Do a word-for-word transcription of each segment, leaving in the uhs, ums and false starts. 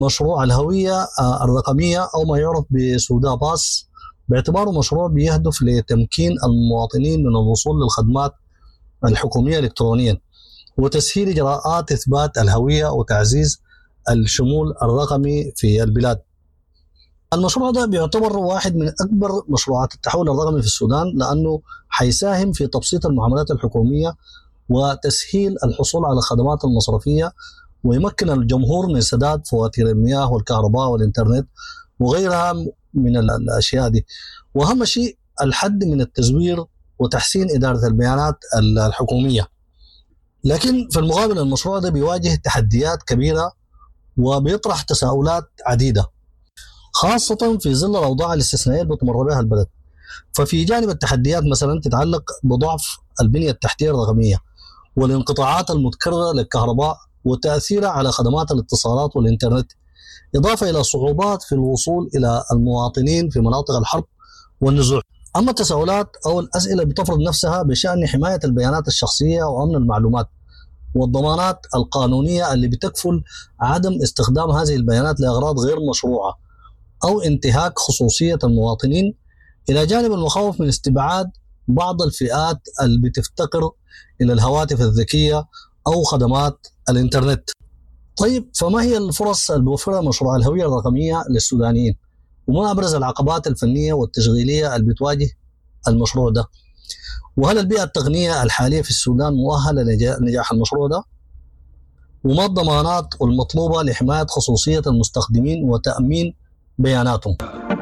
مشروع الهوية الرقمية أو ما يعرف بسودا باس، باعتباره مشروع بيهدف لتمكين المواطنين من الوصول للخدمات الحكومية إلكترونيا وتسهيل إجراءات إثبات الهوية وتعزيز الشمول الرقمي في البلاد. المشروع ده بيعتبر واحد من أكبر مشروعات التحول الرقمي في السودان، لأنه حيساهم في تبسيط المعاملات الحكومية وتسهيل الحصول على الخدمات المصرفية، ويمكن الجمهور من سداد فواتير المياه والكهرباء والإنترنت وغيرها من الأشياء دي. وأهم شيء الحد من التزوير وتحسين إدارة البيانات الحكومية. لكن في المقابل المشروع ده بيواجه تحديات كبيرة وبيطرح تساؤلات عديدة، خاصة في ظل الأوضاع الاستثنائية اللي بتمر بها البلد. ففي جانب التحديات مثلا تتعلق بضعف البنية التحتية الرقمية والانقطاعات المتكررة للكهرباء وتأثيرها على خدمات الاتصالات والإنترنت، إضافة إلى صعوبات في الوصول إلى المواطنين في مناطق الحرب والنزوع. أما التساؤلات أو الأسئلة بتفرض نفسها بشأن حماية البيانات الشخصية وأمن المعلومات والضمانات القانونية اللي بتكفل عدم استخدام هذه البيانات لأغراض غير مشروعة أو انتهاك خصوصية المواطنين، إلى جانب المخاوف من استبعاد بعض الفئات اللي بتفتقر إلى الهواتف الذكية أو خدمات الإنترنت. طيب، فما هي الفرص اللي بيوفرها مشروع الهوية الرقمية للسودانيين؟ وما أبرز العقبات الفنية والتشغيلية اللي بتواجه المشروع ده؟ وهل البيئة التقنية الحالية في السودان مؤهلة لنجاح المشروع ده؟ وما الضمانات المطلوبة لحماية خصوصية المستخدمين وتأمين بياناتهم؟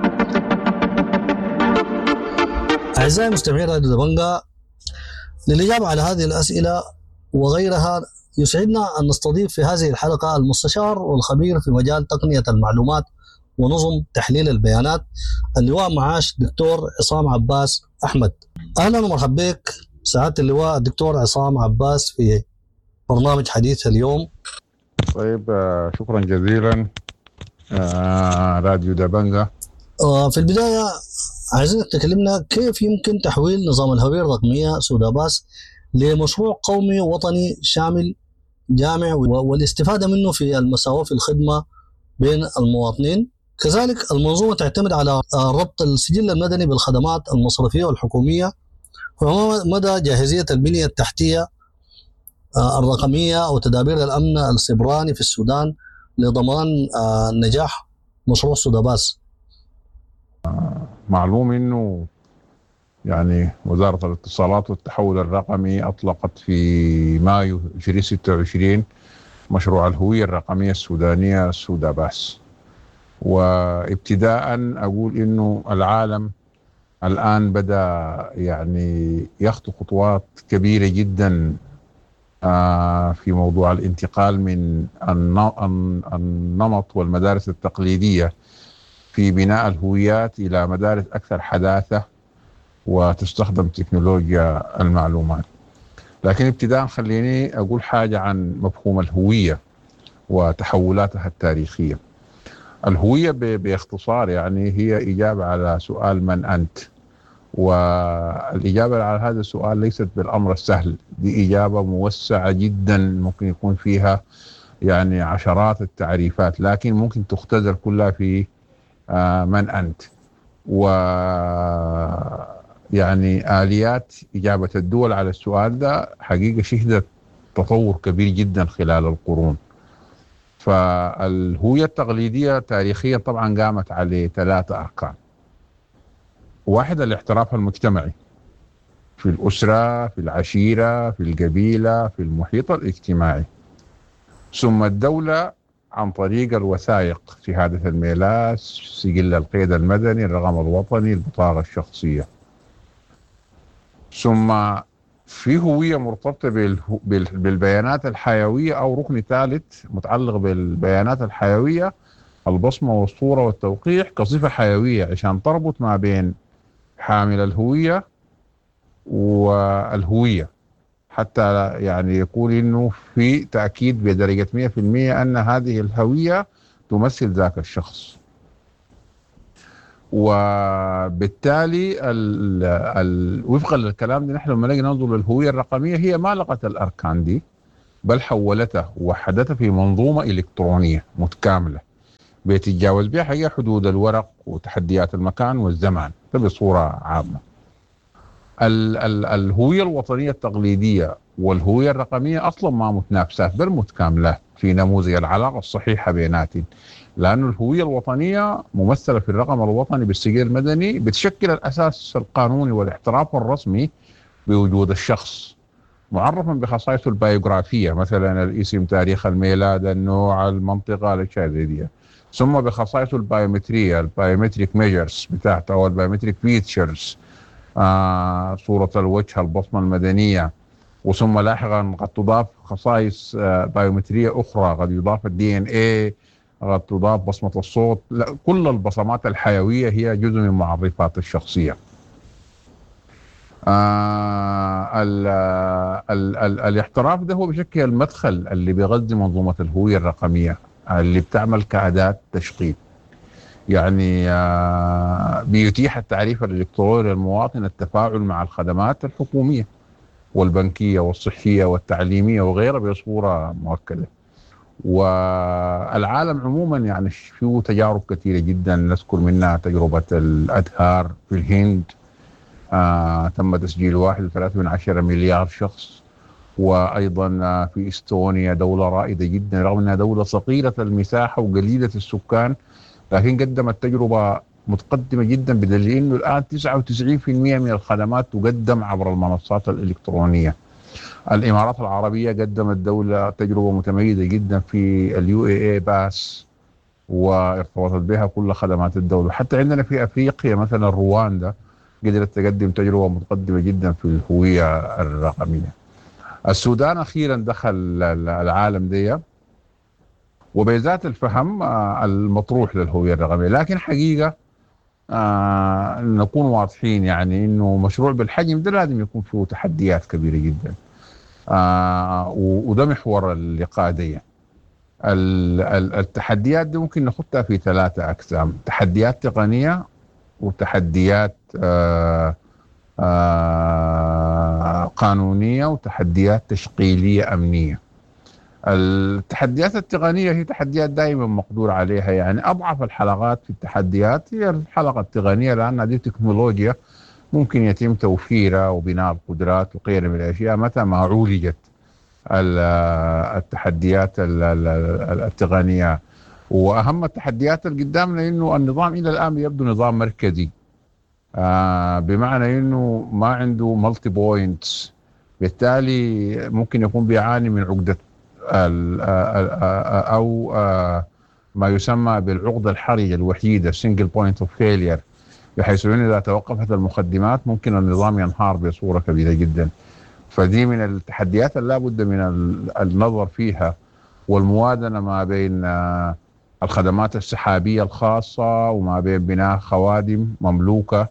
أعزائي المستمعين راديو دبنجة، للإجابة على هذه الأسئلة وغيرها يسعدنا أن نستضيف في هذه الحلقة المستشار والخبير في مجال تقنية المعلومات ونظم تحليل البيانات، اللواء معاش دكتور عصام عباس أحمد. أهلا ومرحبا بك سعادة اللواء الدكتور عصام عباس في برنامج حديث اليوم. طيب، شكرا جزيلا راديو دبنجة. في البداية عايزينك تكلمنا كيف يمكن تحويل نظام الهوية الرقمية سودا باس لمشروع قومي وطني شامل جامع والاستفادة منه في المساواة في الخدمة بين المواطنين. كذلك المنظومة تعتمد على ربط السجل المدني بالخدمات المصرفية والحكومية، وما مدى جاهزية البنية التحتية الرقمية وتدابير الأمن السيبراني في السودان لضمان نجاح مشروع سودا باس. معلوم انه يعني وزارة الاتصالات والتحول الرقمي اطلقت في مايو ألفين وستة وعشرين مشروع الهوية الرقمية السودانية سودا باس. وابتداء اقول انه العالم الان بدأ يعني يخطو خطوات كبيرة جدا في موضوع الانتقال من النمط والمدارس التقليدية في بناء الهويات إلى مدارس أكثر حداثة وتستخدم تكنولوجيا المعلومات. لكن ابتداء خليني أقول حاجة عن مفهوم الهوية وتحولاتها التاريخية. الهوية باختصار يعني هي إجابة على سؤال من أنت، والإجابة على هذا السؤال ليست بالأمر السهل، دي إجابة موسعة جدا ممكن يكون فيها يعني عشرات التعريفات، لكن ممكن تختزل كلها في آه من أنت. ويعني آليات إجابة الدول على السؤال ده حقيقة شهدت تطور كبير جدا خلال القرون. فالهوية التقليدية تاريخيا طبعا قامت على ثلاثة أركان. واحد، الاعتراف المجتمعي في الأسرة، في العشيرة، في القبيلة، في المحيط الاجتماعي. ثم الدولة عن طريق الوثائق، شهادة الميلاد، سجل القيد المدني، الرقم الوطني، البطاقة الشخصية. ثم في هوية مرتبطة بالبيانات الحيوية أو ركن ثالث متعلق بالبيانات الحيوية، البصمة والصورة والتوقيع كصفة حيوية عشان تربط ما بين حامل الهوية والهوية، حتى يعني يقول إنه في تأكيد بدرجة مئة في المئة أن هذه الهوية تمثل ذاك الشخص. وبالتالي ال ال وفقا للكلام ده نحن لما نجي ننظر للهوية الرقمية هي ما لقت الأركان دي، بل حولتها ووحدتها في منظومة إلكترونية متكاملة بيتجاوز بها هي حدود الورق وتحديات المكان والزمان، ده بصورة عامة. ال ال الهوية الوطنية التقليدية والهوية الرقمية أصلا ما متنافسات بل متكاملات في نموذج العلاقة الصحيحة بيناتهم، لأن الهوية الوطنية ممثلة في الرقم الوطني بالسجل المدني بتشكل الأساس القانوني والاعتراف الرسمي بوجود الشخص، معرفا بخصائصه البيوغرافية، مثلا الاسم، تاريخ الميلاد، النوع، المنطقة، الأشياء دي، ثم بخصائصه البايومترية، البايومتريك ميجرز بتاعته أو البايومتريك فيتشرز، آه صورة الوجه، البصمة المدنية، وثم لاحقا قد تضاف خصائص آه بايومترية أخرى، قد يضاف الدي ان اي، قد تضاف بصمة الصوت. لا، كل البصمات الحيوية هي جزء من معرفات الشخصية. آه ال ال ال الاحتراف ده هو بشكل المدخل اللي بيغذي منظومة الهوية الرقمية اللي بتعمل كأداة تشغيل، يعني آه بيتيح التعريف الإلكتروني للمواطن التفاعل مع الخدمات الحكومية والبنكية والصحية والتعليمية وغيرها بصورة مؤكدة. والعالم عموما يعني فيه تجارب كثيرة جدا، نذكر منها تجربة الأدهار في الهند، آه تم تسجيل واحد وثلاثة من عشرة مليار شخص، وأيضا آه في إستونيا دولة رائدة جدا رغم أنها دولة صغيرة المساحة وقليلة السكان، لكن قدمت تجربة متقدمة جدا بدليل أنه الآن تسعة وتسعين بالمئة من الخدمات تقدم عبر المنصات الإلكترونية. الإمارات العربية قدمت دولة تجربة متميزة جدا في اليو اي اي باس وارتبطت بها كل خدمات الدولة. حتى عندنا في أفريقيا مثلا رواندا قدرت تقدم تجربة متقدمة جدا في الهوية الرقمية. السودان أخيرا دخل العالم دي وبذات الفهم المطروح للهوية الرقمية، لكن حقيقة آه نكون واضحين يعني انه مشروع بالحجم ده لازم يكون فيه تحديات كبيرة جدا، آه وده محور اللقاء دي. التحديات دي ممكن نخطها في ثلاثة أقسام: تحديات تقنية، وتحديات آه آه قانونية، وتحديات تشغيلية أمنية. التحديات التقنية هي تحديات دائما مقدور عليها، يعني أضعف الحلقات في التحديات هي الحلقة التقنية، لأن دي تكنولوجيا ممكن يتم توفيرها وبناء القدرات وغيرها من الأشياء متى ما عولجت التحديات التقنية. وأهم التحديات اللي قدامنا إنه النظام إلى الآن يبدو نظام مركزي، آه بمعنى إنه ما عنده مالتي بوينتس، بالتالي ممكن يكون بيعاني من عقدة أو ما يسمى بالعقدة الحرجة الوحيدة single point of failure، بحيث أن إذا توقفت المخدمات ممكن النظام ينهار بصورة كبيرة جدا. فدي من التحديات اللي لابد من النظر فيها، والموازنة ما بين الخدمات السحابية الخاصة وما بين بناء خوادم مملوكة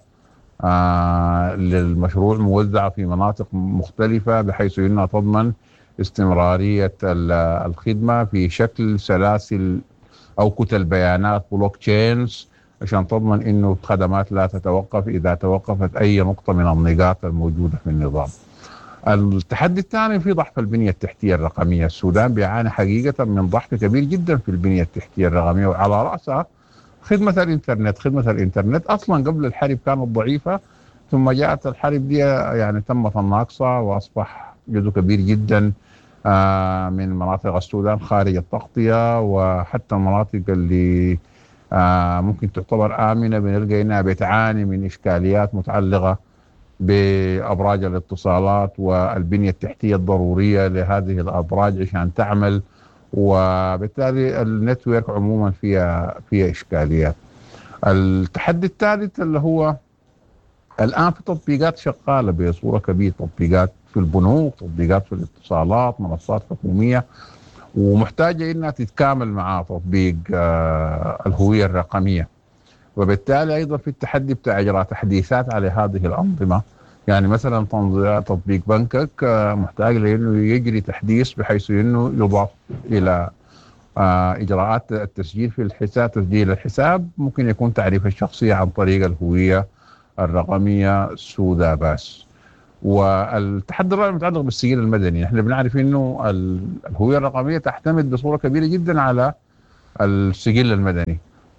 للمشروع موزعة في مناطق مختلفة بحيث أنها تضمن استمرارية الخدمة في شكل سلاسل أو كتل بيانات بلوك تشينز، عشان تضمن إنه الخدمات لا تتوقف إذا توقفت أي نقطة من النقاط الموجودة في النظام. التحدي الثاني في ضعف البنية التحتية الرقمية. السودان بيعاني حقيقة من ضعف كبير جدا في البنية التحتية الرقمية، وعلى رأسها خدمة الإنترنت. خدمة الإنترنت أصلا قبل الحرب كانت ضعيفة، ثم جاءت الحرب دي يعني تمت الناقصة، وأصبح جزء كبير جدا آه من مناطق السودان خارج التغطية، وحتى المناطق اللي آه ممكن تعتبر آمنة بنلقى إنها بتعاني من إشكاليات متعلقة بأبراج الاتصالات والبنية التحتية الضرورية لهذه الأبراج عشان تعمل، وبالتالي النتورك عموما فيها فيها إشكاليات. التحدي الثالث اللي هو الآن في تطبيقات شغالة بصورة كبيرة، تطبيقات في البنوك، تطبيقات في الاتصالات، منصات حكومية، ومحتاجة إنها تتكامل مع تطبيق آه الهوية الرقمية. وبالتالي أيضا في التحدي بتاع إجراء تحديثات على هذه الأنظمة، يعني مثلا تطبيق بنكك آه محتاج لأنه يجري تحديث بحيث أنه يضاف إلى آه إجراءات التسجيل في الحساب، تسجيل الحساب ممكن يكون تعريف الشخصية عن طريق الهوية الرقمية سودا باس. والتحدي الرابع متعلق بالسجل المدني. احنا بنعرف انه الهوية الرقمية تعتمد بصورة كبيرة جدا على السجل المدني،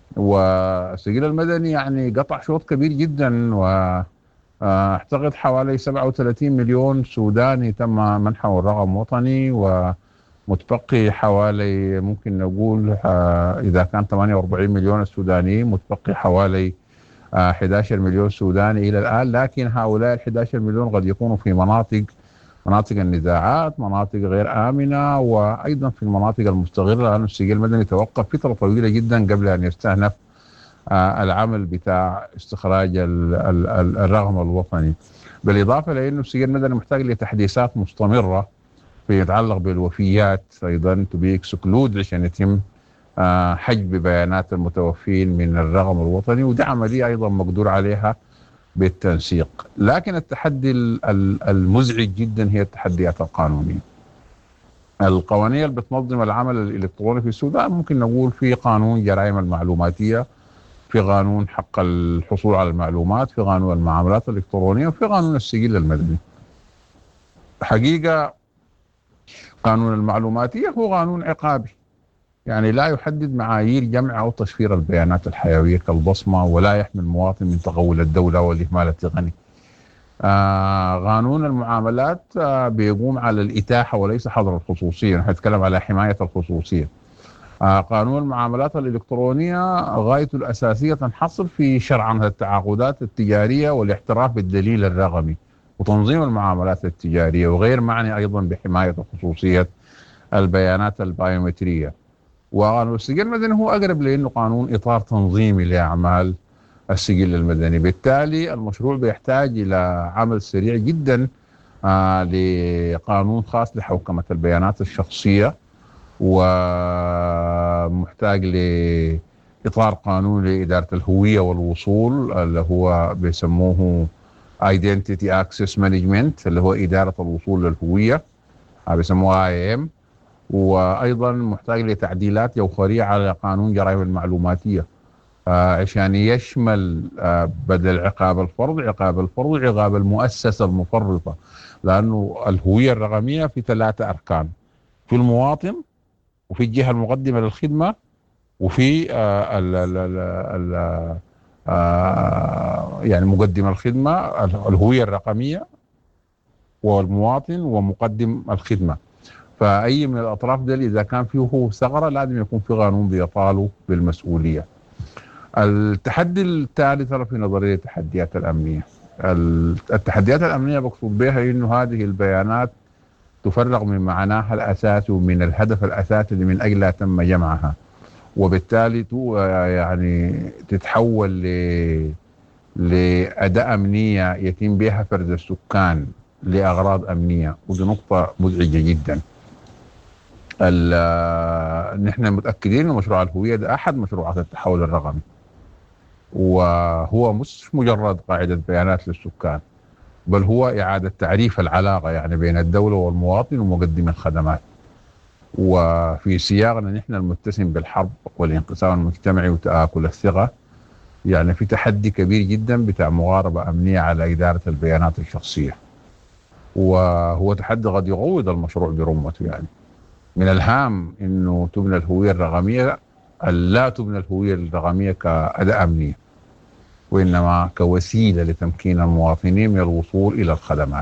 والسجل المدني يعني قطع شوط كبير جدا، واعتقد حوالي سبعة وثلاثين مليون سوداني تم منحه الرقم وطني، ومتبقي حوالي ممكن نقول إذا كان ثمانية وأربعين مليون السودانيين متبقي حوالي أحد عشر مليون سوداني إلى الآن. لكن هؤلاء ال أحد عشر مليون قد يكونوا في مناطق مناطق النزاعات، مناطق غير آمنة، وأيضا في المناطق المستغرة، لأن السجل المدني توقف فترة طويلة جدا قبل أن يستأنف العمل بتاع استخراج الرقم الوطني. بالإضافة لأنه السجل المدني محتاج لتحديثات مستمرة في يتعلق بالوفيات أيضا تبي اكسكلود عشان يتم حجب بيانات المتوفين من الرقم الوطني، ودي عملية أيضا مقدور عليها بالتنسيق. لكن التحدي المزعج جدا هي التحديات القانونية. القوانين اللي بتنظم العمل الإلكتروني في السودان ممكن نقول في قانون جرائم المعلوماتية، في قانون حق الحصول على المعلومات، في قانون المعاملات الإلكترونية، وفي قانون السجل المدني. حقيقة قانون المعلوماتية هو قانون عقابي، يعني لا يحدد معايير جمع أو تشفير البيانات الحيوية كالبصمة، ولا يحمي المواطن من تغول الدولة والإهمال التقني. آه قانون المعاملات آه بيقوم على الإتاحة وليس حظر الخصوصية، نحن نتكلم على حماية الخصوصية. آه قانون المعاملات الإلكترونية غايته الأساسية تنحصر في شرعنة التعاقدات التجارية والاحتراف بالدليل الرقمي وتنظيم المعاملات التجارية، وغير معني أيضا بحماية خصوصية البيانات البايومترية. وقانون السجل المدني هو أقرب لأنه قانون إطار تنظيمي لأعمال السجل المدني. بالتالي المشروع بيحتاج إلى عمل سريع جدا آه لقانون خاص لحوكمة البيانات الشخصية، ومحتاج لإطار قانون لإدارة الهوية والوصول اللي هو بيسموه Identity Access Management، اللي هو إدارة الوصول للهوية بيسموها آي إم. وأيضا محتاج لتعديلات جوهرية على قانون جرائم المعلوماتية آه عشان يشمل آه بدل عقاب الفرد عقاب الفرد عقاب المؤسسة المفرطة، لأنه الهوية الرقمية في ثلاثة أركان: في المواطن، وفي الجهة المقدمة للخدمة، وفي آه ال ال ال ال آه يعني مقدم الخدمة. الهوية الرقمية والمواطن ومقدم الخدمة، فأي من الأطراف دي إذا كان فيه ثغرة لازم يكون في قانون بيطاله بالمسؤولية. التحدي الثالث في نظرية التحديات الأمنية. التحديات الأمنية بقصد بها إنه هذه البيانات تفرغ من معناها الأساسي ومن الهدف الأساسي اللي من أجلها تم جمعها، وبالتالي يعني تتحول ل لأداة أمنية يتم بها فرز السكان لأغراض أمنية، ودي نقطة مزعجة جدا. نحن متأكدين أن مشروع الهوية ده أحد مشروعات التحول الرقمي، وهو مش مجرد قاعدة بيانات للسكان، بل هو إعادة تعريف العلاقة يعني بين الدولة والمواطن ومقدم الخدمات. وفي سياقنا نحن المتسم بالحرب والانقسام المجتمعي وتآكل الثقة، يعني في تحدي كبير جدا بتاع مغاربة أمنية على إدارة البيانات الشخصية، وهو تحدي قد يغوض المشروع برمته. يعني من الهام انه تبنى الهويه الرقميه، لا تبنى الهويه الرقميه كأداة امنيه، وانما كوسيله لتمكين المواطنين من الوصول الى الخدمات.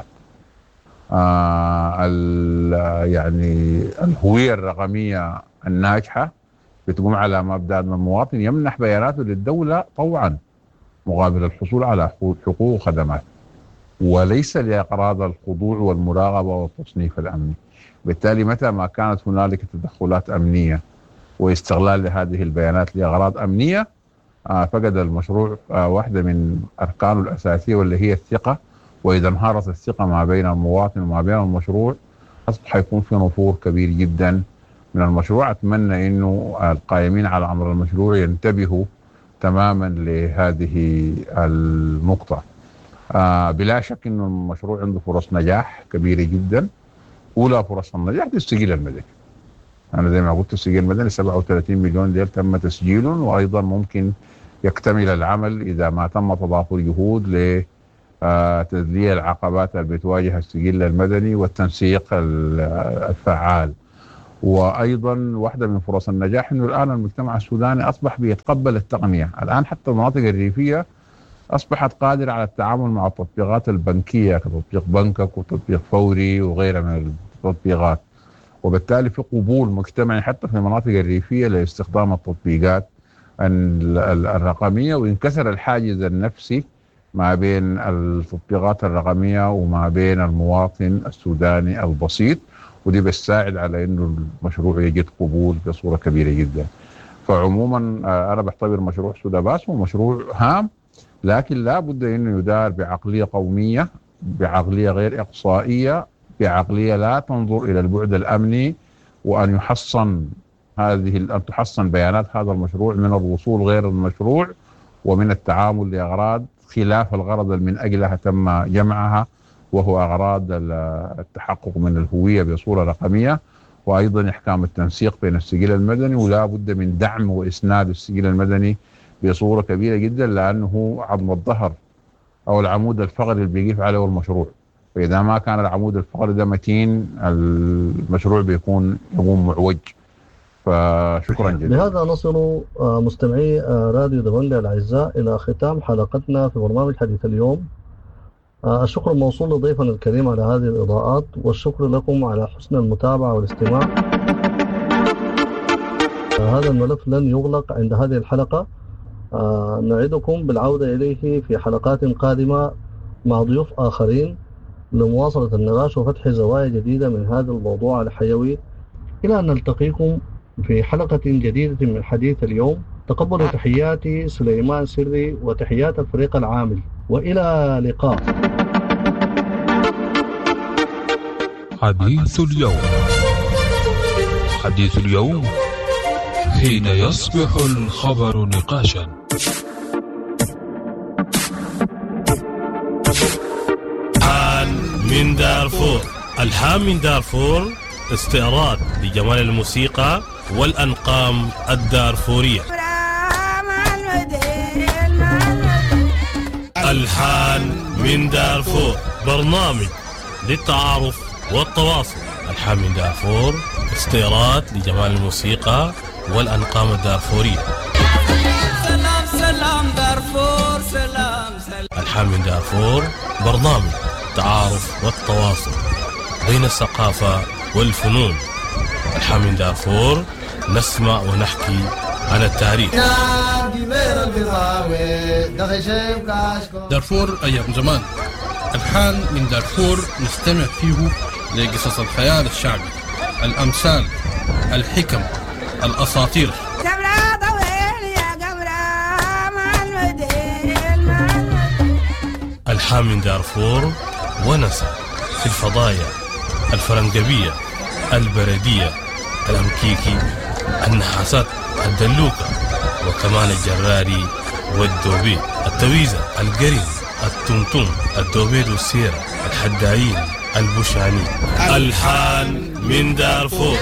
آه يعني الهويه الرقميه الناجحه بتقوم على مبدا ان المواطن يمنح بياناته للدوله طوعا مقابل الحصول على حقوق وخدمات، وليس لاغراض الخضوع والمراقبه والتصنيف الامني. بالتالي متى ما كانت هنالك تدخلات أمنية واستغلال لهذه البيانات لأغراض أمنية آه فقد المشروع آه واحدة من أركانه الأساسية واللي هي الثقة. وإذا انهارت الثقة ما بين المواطن وما بين المشروع أصبح يكون في نفور كبير جدا من المشروع. أتمنى أنه القائمين على أمر المشروع ينتبهوا تماما لهذه النقطة. آه بلا شك أن المشروع عنده فرص نجاح كبيرة جدا. أولى فرص النجاح دي السجل المدني. أنا زي ما قلت السجل المدني سبعة وثلاثين مليون ديل تم تسجيلهم، وأيضا ممكن يكتمل العمل إذا ما تم تضافر جهود لتذليل العقبات اللي بتواجه السجل المدني والتنسيق الفعال. وأيضا واحدة من فرص النجاح أنه الآن المجتمع السوداني أصبح بيتقبل التقنية. الآن حتى المناطق الريفية أصبحت قادرة على التعامل مع التطبيقات البنكية كتطبيق بنكك وتطبيق فوري وغيرها من التطبيقات، وبالتالي في قبول مجتمعي حتى في المناطق الريفية لاستخدام التطبيقات الرقمية، وانكسر الحاجز النفسي ما بين التطبيقات الرقمية وما بين المواطن السوداني البسيط، ودي بتساعد على انه المشروع يجد قبول بصورة كبيرة جدا. فعموما انا بعتبر مشروع سوداباس هو مشروع هام، لكن لا بد انه يدار بعقلية قومية، بعقلية غير اقصائية، بعقلية لا تنظر الى البعد الامني، وان يحصن هذه ان تحصن بيانات هذا المشروع من الوصول غير المشروع ومن التعامل لاغراض خلاف الغرض من اجلها تم جمعها، وهو اغراض التحقق من الهوية بصورة رقمية، وايضا احكام التنسيق بين السجل المدني. ولا بد من دعم واسناد السجل المدني بصورة كبيرة جدا، لانه عظم الظهر او العمود الفقري اللي بيقف عليه المشروع، فاذا ما كان العمود الفقري ده متين المشروع بيكون يقوم معوج. فشكرا جدا. بهذا نصل مستمعي راديو دبنجة الاعزاء الى ختام حلقتنا في برنامج حديث اليوم. الشكر موصول لضيفنا الكريم على هذه الإضاءات، والشكر لكم على حسن المتابعة والاستماع. هذا الملف لن يغلق عند هذه الحلقة، نعدكم بالعودة إليه في حلقات قادمة مع ضيوف آخرين لمواصلة النقاش وفتح زوايا جديدة من هذا الموضوع الحيوي، إلى أن نلتقيكم في حلقة جديدة من حديث اليوم. تقبلوا تحياتي سليمان سري وتحيات الفريق العامل، وإلى لقاء. حديث اليوم. حديث اليوم حين يصبح الخبر نقاشا. الحان من دارفور. الحان من دارفور استعراض لجمال الموسيقى والأنقام الدارفورية. الحان من دارفور برنامج للتعارف والتواصل. الحان من دارفور استعراض لجمال الموسيقى والأنقام الدارفورية. سلام سلام دارفور سلام سلام. الحان من دارفور برنامج التعارف والتواصل بين الثقافة والفنون. الحان من دارفور نسمع ونحكي عن التاريخ. دارفور أيام زمان. الحان من دارفور نستمع فيه لقصص الخيال الشعبي، الأمثال، الحكم، الأساطير. الحان من دارفور ونسى في الفضايا الفرنجبية، البردية، الأمكيكي، النحاسات، الدلوكة، وكمان الجراري والدوبي، التويزة، القرن، التمتم، الدوبيد والسيرة، الحدايين، البشاني. الحان من دارفور.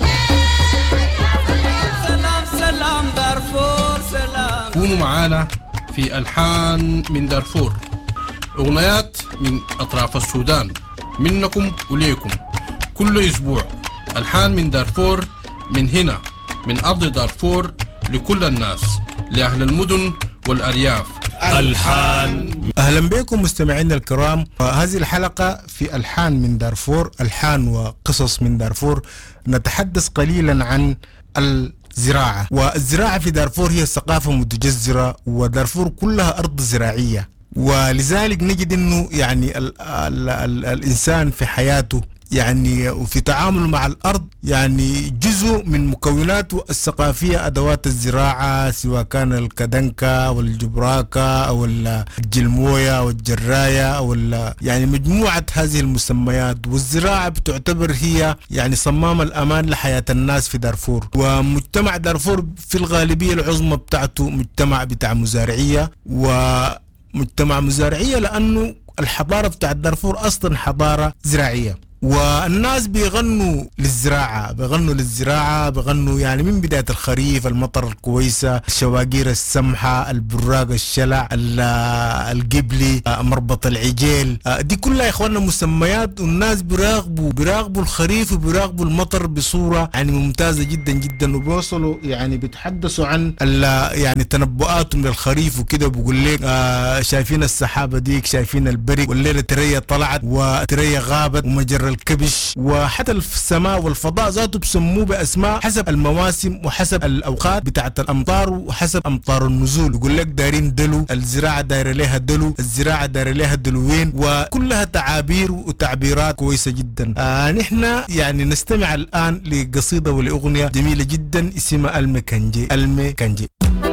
سلام سلام دارفور سلام. كونوا معانا في الحان من دارفور، أغنيات من أطراف السودان منكم وليكم كل أسبوع. الحان من دارفور من هنا من أرض دارفور لكل الناس، لأهل المدن والأرياف. الحان. أهلا بكم مستمعينا الكرام. هذه الحلقة في الحان من دارفور، الحان وقصص من دارفور. نتحدث قليلا عن الزراعة، والزراعة في دارفور هي ثقافة متجذرة، ودارفور كلها أرض زراعية، ولذلك نجد أنه يعني ال ال ال الإنسان في حياته يعني وفي تعامله مع الأرض يعني جزء من مكوناته الثقافية أدوات الزراعة، سواء كان الكدنكة والجبراكة أو الجلموية أو الجراية أو يعني مجموعة هذه المسميات. والزراعة بتعتبر هي يعني صمام الأمان لحياة الناس في دارفور. ومجتمع دارفور في الغالبية العظمى بتاعته مجتمع بتاع مزارعية، ومجتمع مزارعية لأنه الحضارة بتاعت دارفور أصلا حضارة زراعية. والناس بيغنوا للزراعة بيغنوا للزراعة بيغنوا يعني من بداية الخريف، المطر الكويسة، الشواقير السمحة، البراق، الشلع، القبلي، مربط العجيل، دي كلها يا اخواننا مسميات، والناس بيراقبوا بيراقبوا الخريف وبيراقبوا المطر بصورة يعني ممتازة جدا جدا، وبيوصلوا يعني بيتحدثوا عن يعني تنبؤاتهم للخريف وكده، بيقول لك آه شايفين السحابة ديك، شايفين البرق، والليلة تريا طلعت وتريا غابت ومجرى الكبش، وحتى السماء والفضاء ذاته بسموه بأسماء حسب المواسم وحسب الأوقات بتاعت الأمطار وحسب أمطار النزول. يقول لك دايرين دلو، الزراعة دايرة لها دلو، الزراعة دايرة لها دلوين، وكلها تعابير وتعبيرات كويسة جدا. آه نحن يعني نستمع الآن لقصيدة ولأغنية جميلة جدا اسمها المكنجي. المكنجي